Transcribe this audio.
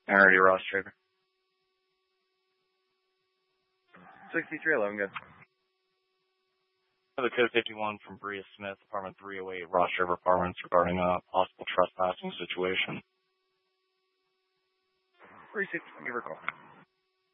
Alrighty, Ross Trader. 6311, good. The code 51 from Bria Smith, apartment 308, Ross River Apartments, regarding a possible trespassing situation. 36, give her a call.